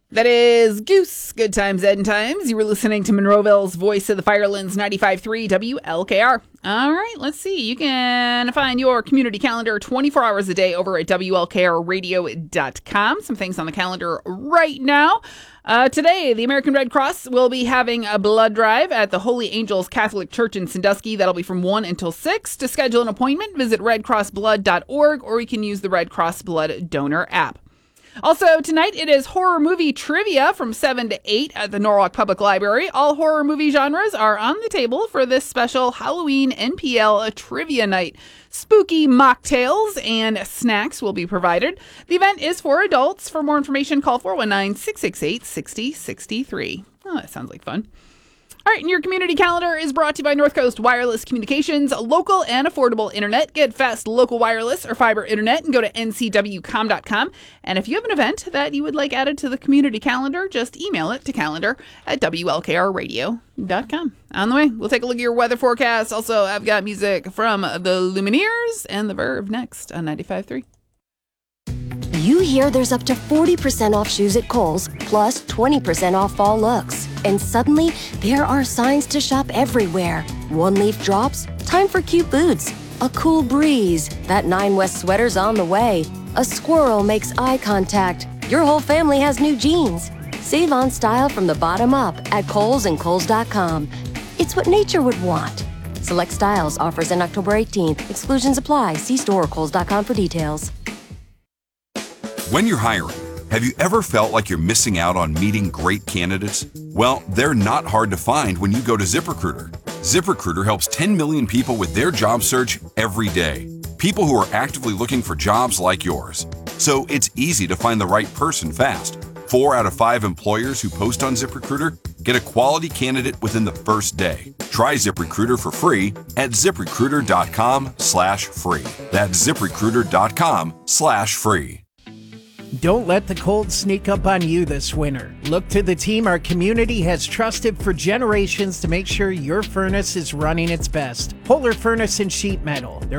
That is Goose. Good times, Ed and Times. You were listening to Monroeville's Voice of the Firelands 95.3 WLKR. All right, let's see. You can find your community calendar 24 hours a day over at WLKRradio.com. Some things on the calendar right now. Today, the American Red Cross will be having a blood drive at the Holy Angels Catholic Church in Sandusky. That'll be from 1 until 6. To schedule an appointment, visit redcrossblood.org, or you can use the Red Cross Blood Donor app. Also, tonight it is horror movie trivia from 7 to 8 at the Norwalk Public Library. All horror movie genres are on the table for this special Halloween NPL trivia night. Spooky mocktails and snacks will be provided. The event is for adults. For more information, call 419-668-6063. Oh, that sounds like fun. All right, and your community calendar is brought to you by North Coast Wireless Communications, local and affordable internet. Get fast local wireless or fiber internet and go to ncwcom.com. And if you have an event that you would like added to the community calendar, just email it to calendar@WLKRradio.com. On the way, we'll take a look at your weather forecast. Also, I've got music from the Lumineers and the Verve next on 95.3. You hear there's up to 40% off shoes at Kohl's, plus 20% off fall looks. And suddenly, there are signs to shop everywhere. One leaf drops, time for cute boots. A cool breeze, that 9 West sweater's on the way. A squirrel makes eye contact. Your whole family has new jeans. Save on style from the bottom up at Kohl's and Kohl's.com. It's what nature would want. Select styles, offers in October 18th. Exclusions apply. See store or Kohl's.com for details. When you're hiring, have you ever felt like you're missing out on meeting great candidates? Well, they're not hard to find when you go to ZipRecruiter. ZipRecruiter helps 10 million people with their job search every day. People who are actively looking for jobs like yours. So it's easy to find the right person fast. 4 out of 5 employers who post on ZipRecruiter get a quality candidate within the first day. Try ZipRecruiter for free at ZipRecruiter.com/free. That's ZipRecruiter.com/free. Don't let the cold sneak up on you this winter. Look to the team our community has trusted for generations to make sure your furnace is running its best. Polar Furnace and Sheet Metal. They're